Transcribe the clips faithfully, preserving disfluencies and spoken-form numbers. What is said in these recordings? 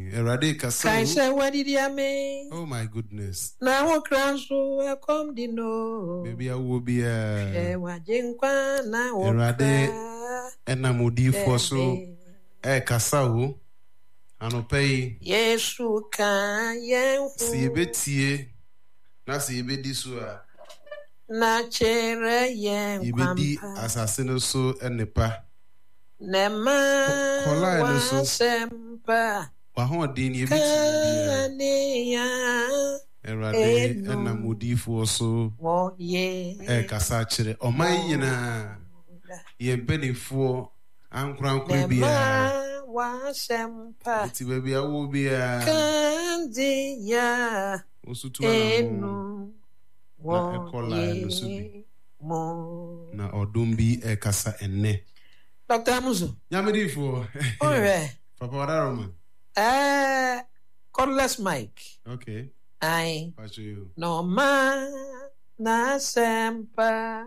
Erade kasa. Kaisa wadidiame. Oh my goodness. Na wo kranso e kom di no. Baby awo bia. E wajenkwa na wo. Erade enamudi foso e kasa wo. Anopai. Yesu kan yenhu. Si ebetie na si ebedi so a. Na chere yen ibedi asase no so enepa nema wa sempa wa ho din ibeti bia erade enamudifo so wo ye e kasa kire oman nyina ye benefo ankurankura bia wa sempa ti baby awo bia kandi ya osutu ana na ekola no so bi na odumbi e kasa enne Doctor Amuzu nyamedifo owe papa wadaroma eh cordless mic okay ai pacho you no ma na sempa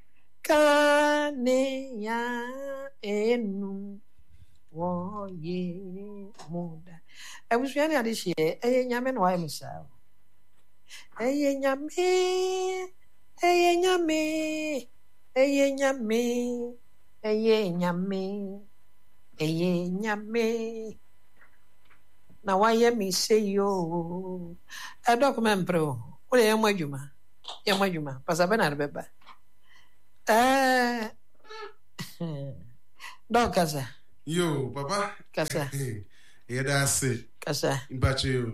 kane ya enu wo ye muda e busuani adishie e nyame no wa emisa Eye nyame, eye nyame, eye nyame, eye nyame, eye nyame. Na waye mi say yo. A document pro. Ule ya mwajuma. Ya mwajuma. Pasa bena beba. Eh. Do kasa. Yo, papa. Kasa. Yeda se. Kasa. Impache yo.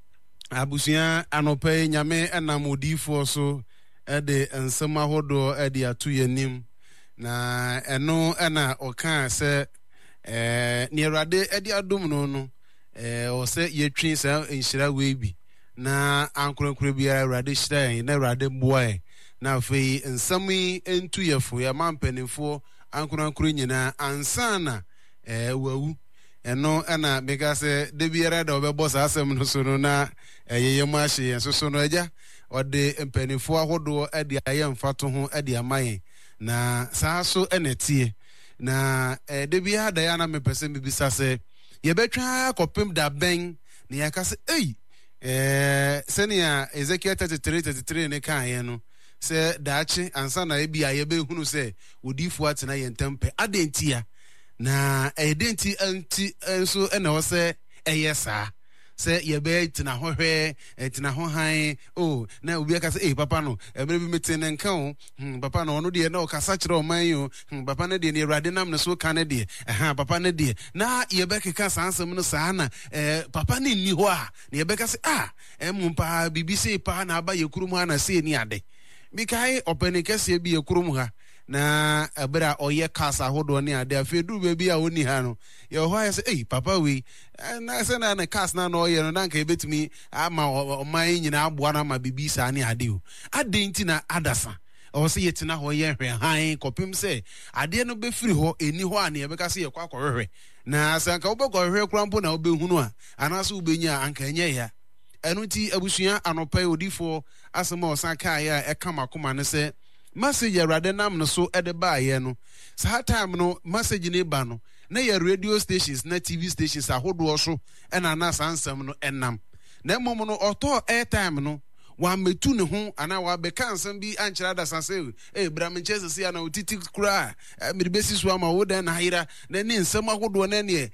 Abusia anope nyame enamodifo so ede ensema hodo ede atu yanim na eno ena oka se eh ni Awurade ede adom no no eh o se yetwi se enhira webi na ankorankora biara Awurade hyira na Awurade boae na afei ensami entu yefo ya mampanifo ankorankora nyina ansana eh wawu eno ana mega se de biara da obebo sa asem no so no na eyeye mu ahye so so no agya ode mpanifo ahodo ade aye mfato ho ade amaye na saa so enetie na de biara da ya na mepese bibisa se ye betwa kopem da ben na yakase ei eh senia Ezekiel thirty-three thirty-three ne kan ye no se daachi ansa na ebia ye be hunu se odifo atena ye ntempe adentia na edenti anti enso ena wo se eyesa se ye be tina hohwe tina ho han oh na obi aka se eh papa no emre bi metene nka o papa no no de na o kasa kire o man yo papa na de ne Awurade nam ne so ka ne de eh papa na de na ye be keka sansem no saa na eh papa ne ni ho a na ye be ka se ah em pa bibi se pa na aba ye kurum ha na se ni ade mi kai openi kese bi ye kurum ha na abera oye kasa hodo ni ade afedu bebi a oni ha no ye ho ya say eh papa we na say na na kasa na no ye no na nka ebetumi ama oman nyina aboa na ma bibi sa ni ade o ade nti na adasa o say yetina ho ye hwe han kopim say ade no be firi ho eni ho a na ye beka say ye kwa kwahwe na sanka wo be kwahwe krampo na wo be hunu a anaso wo benya anka enye ya enu ti abusua anopai odifo asema osan kai a ekama koma ne say message Awurade nam no so ede ba ye no sa time no message ne ba no na ye radio stations na T V stations ahodo so ena na sansam no enam na mom no auto airtime no wa metu ne ho ana wa be kansam bi ankyira da sanse eh bram nchese na otiti kura me besi so ama wo dan na hira na ne nsam ahodo na ne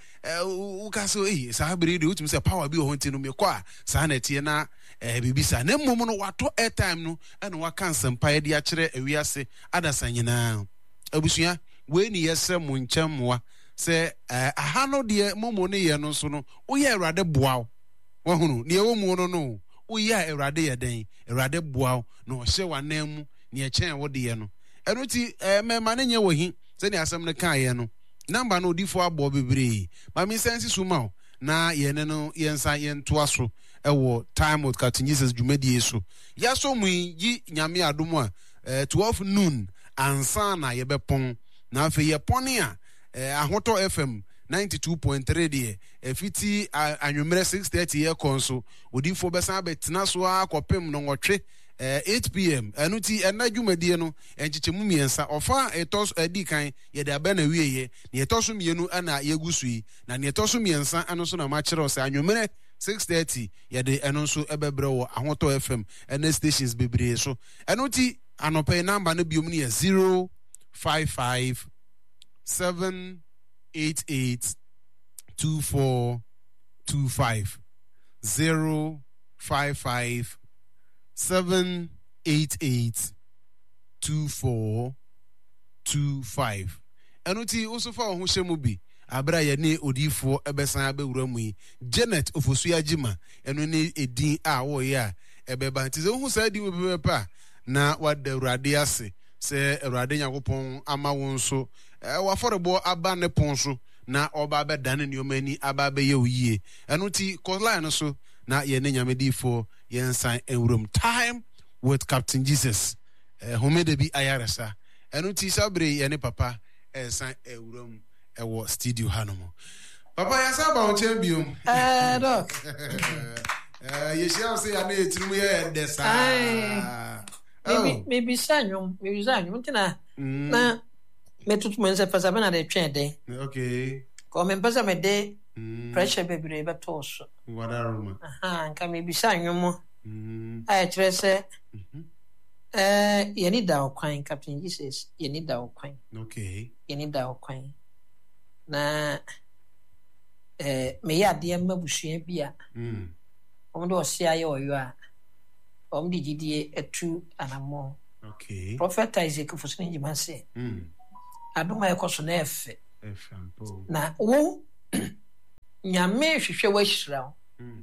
wo ka so eh sa habiri de utum se power bi ho nti no me kwa sa na tie na eh bibisa na mom no wato airtime no ena wa kansam pa ye de a kire awiase adasa nyina abusua we ni yesre mu nkyamwa se aha no de momo ne ye no so no wo ye Awurade boaw wo hunu ne wo mu no no uya Awurade ye den Awurade boaw no hye wanam ne ye chen wo de ye no eno ti me ma ne nye wo hi se ne asem ne kan ye no number no odifo abo bebre ma mi sense suma na ye ne no ye nsa ye nto aso ewo time with Captain Jesus dwumadi so ya so mu yi nyame adom a twelve noon ansa na ye bepon na afi ye poni a ahoto F M ninety-two point three de efiti anwumere six thirty ye konso odifo besan betina so akopem no nwotwe uh, eight p.m. ɛno ti ɛna dwumadie no ɛnkyekye mu mmiɛnsa ɔfa ɛtɔ so adi kan yɛde abɛ na wieyɛ na yɛtɔ so mmienu ɛna yɛgu so yi na ne yɛtɔ so mmiɛnsa ɛno so na makyerɛw sɛ anwummerɛ six thirty yɛde ɛno nso ɛbɛbrɛ wɔ Ahotɔ F M ɛna stations bebree so ɛno ti anɔpɛ number no biom no yɛ zero five five seven eight eight two four two five zero five five seven eight eight two four two five. Ɛno ti also fa ho hyɛ mu bi abra yɛ ne odiifo ɛbɛsan abɛwura mu yi Janet Ofosuya Jima ɛno ne edin a wɔyɛ a ɛbɛba nti sɛ wo saa di mu bɛbɛpa na wada Awurade ase sɛ Awurade Nyankopɔn ama wo nso wafɔrebɔ aba ne pon so na ɔba bɛdane nneɔma ani aba bɛyɛ wo yie ɛno ti kɔline no so na yɛne nyamediifo yɛnsan awuram time with Captain Jesus homeda bi ayaresa ɛno ti sabre yɛne papa ɛnsan awuram ɛwɔ studio hanomo papa yɛsa ba wo nkyɛn biom eh doc eh yɛhyia sɛ yɛne yɛtirim yɛ desa maybe maybe sanyo maybe sanyo ntina na metutu mense pesa bena de twɛn de okay ko men pesa me de pressure bebre beto so wadaruma aha nka maybe sanyo mo ay kyerɛ sɛ eh yɛni da okwan Captain Jesus yɛni da okwan okay yɛni da okwan na eh me ya de mabusua bia mm ɔmo de ɔsia yɛ ɔyo a ɔmo de gidie etu anamo okay Prophet Isaac Fosini Jima se mm adoma ekoso na efe efampo na wo nyame hwehwe wa hyira wo mm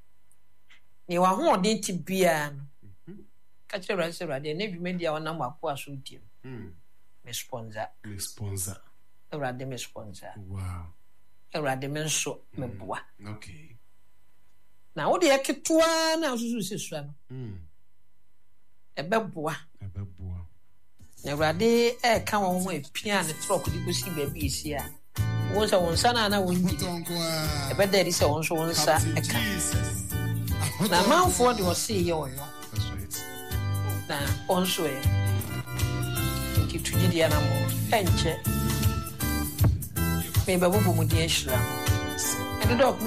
ni wa ho ɔden ti bia no ka kyerɛ Awurade Awurade na dwumadi a wonam akoa so di mm me sponsor me sponsor Awurade me sponsor wow Awurade me nso me boa okay na wo de eketoa na asusu sesua no mm ebeboa ebeboa na Awurade e ka won ho apia ne truck di gosi ba bi esi a won sa won sa na na won gidi ebe da di se won so won sa e ka na manfo de o se ye oyo that's right na on so e ki tuji dia na mo enche me ba bubu mu di ehira e do